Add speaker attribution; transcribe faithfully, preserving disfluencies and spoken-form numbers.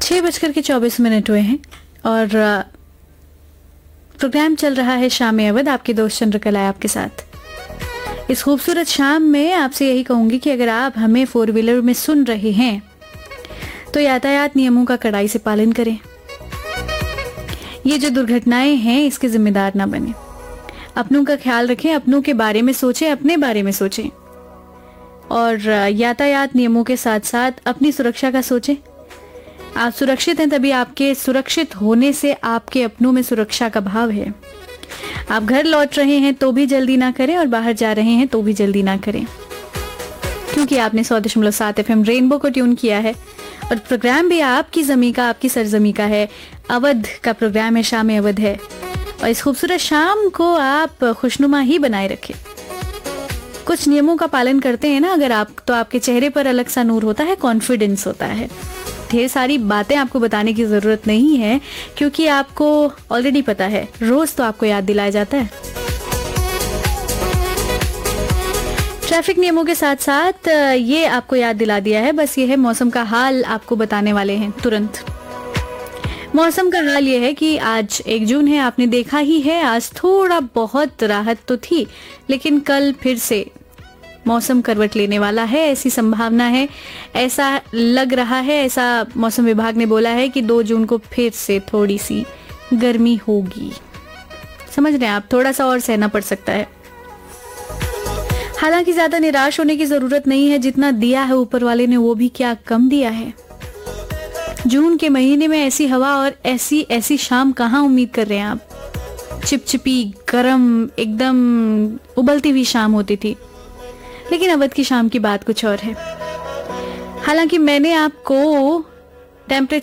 Speaker 1: छह बजकर के चौबीस मिनट हुए हैं और प्रोग्राम चल रहा है शाम अवध। आपके दोस्त चंद्रकला आपके साथ इस खूबसूरत शाम में आपसे यही कहूंगी कि अगर आप हमें फोर व्हीलर में सुन रहे हैं तो यातायात नियमों का कड़ाई से पालन करें। ये जो दुर्घटनाएं हैं इसके जिम्मेदार ना बने। अपनों का ख्याल रखें, अपनों के बारे में सोचें, अपने बारे में सोचें और यातायात नियमों के साथ साथ अपनी सुरक्षा का सोचें। आप सुरक्षित हैं तभी आपके सुरक्षित होने से आपके अपनों में सुरक्षा का भाव है। आप घर लौट रहे हैं तो भी जल्दी ना करें और बाहर जा रहे हैं तो भी जल्दी ना करें, क्योंकि आपने सौ दशमलव सात एफ एम रेनबो को ट्यून किया है और प्रोग्राम भी आपकी जमी का, आपकी सरजमी का है। अवध का प्रोग्राम है, शाम अवध है और इस खूबसूरत शाम को आप खुशनुमा ही बनाए रखें। कुछ नियमों का पालन करते हैं ना अगर आप, तो आपके चेहरे पर अलग सा नूर होता है, कॉन्फिडेंस होता है। ढेर सारी बातें आपको बताने की जरूरत नहीं है क्योंकि आपको ऑलरेडी पता है, रोज तो आपको याद दिलाया जाता है। ट्रैफिक नियमों के साथ साथ ये आपको याद दिला दिया है, बस ये है मौसम का हाल आपको बताने वाले हैं तुरंत। मौसम का हाल ये है कि आज एक जून है, आपने देखा ही है। आज थोड़ा बहुत राहत तो थी लेकिन कल फिर से मौसम करवट लेने वाला है, ऐसी संभावना है, ऐसा लग रहा है। ऐसा मौसम विभाग ने बोला है कि दो जून को फिर से थोड़ी सी गर्मी होगी। समझ रहे हैं आप, थोड़ा सा और सहना पड़ सकता है। हालांकि ज्यादा निराश होने की जरूरत नहीं है, जितना दिया है ऊपर वाले ने वो भी क्या कम दिया है। जून के महीने में ऐसी हवा और ऐसी ऐसी शाम कहाँ उम्मीद कर रहे हैं आप। चिपचिपी गरम एकदम उबलती हुई शाम होती थी, लेकिन अवध की शाम की बात कुछ और है। हालांकि मैंने आपको टेम्परेचर